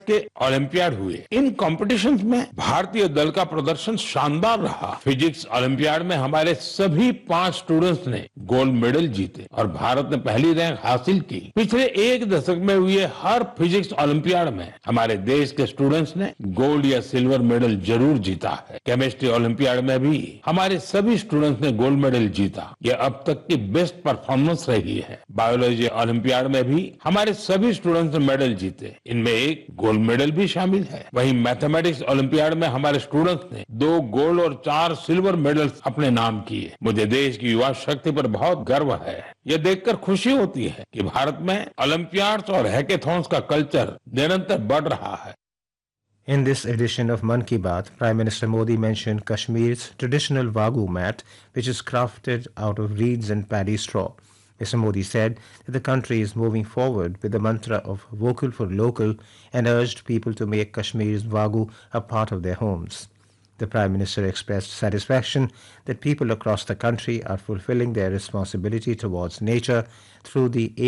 के ओलंपियाड हुए। इन कॉम्पिटिशन्स में भारतीय दल का प्रदर्शन शानदार रहा। फिजिक्स ओलंपियाड में हमारे सभी 5 स्टूडेंट्स ने गोल्ड मेडल जीते और भारत ने पहली रैंक हासिल की। पिछले एक दशक में हुए हर फिजिक्स ओलंपियाड में हमारे देश के स्टूडेंट्स ने गोल्ड या सिल्वर मेडल जरूर जीता है। केमिस्ट्री ओलंपियाड में भी हमारे सभी स्टूडेंट्स ने गोल्ड मेडल जीता। ये अब तक की बेस्ट परफॉर्मेंस रही है। बायोलॉजी ओलंपियाड में भी हमारे सभी स्टूडेंट्स ने मेडल जीते। इनमें एक गोल्ड मेडल भी शामिल है। वहीं मैथमेटिक्स ओलंपियाड में हमारे स्टूडेंट्स ने 2 गोल्ड और 4 सिल्वर मेडल्स अपने नाम किए। मुझे देश की युवा शक्ति पर बहुत गर्व है। यह देखकर खुशी होती है कि भारत में ओलंपियाड्स और हैकेथॉन्स का कल्चर निरंतर बढ़ रहा है। In this edition of Mann Ki Baat, Prime Minister Modi mentioned Kashmir's traditional Wagyu mat, which is crafted out of reeds and paddy straw. Mr. Modi said that the country is moving forward with the mantra of vocal for local and urged people to make Kashmir's Wagyu a part of their homes. The Prime Minister expressed satisfaction that people across the country are fulfilling their responsibility towards nature through the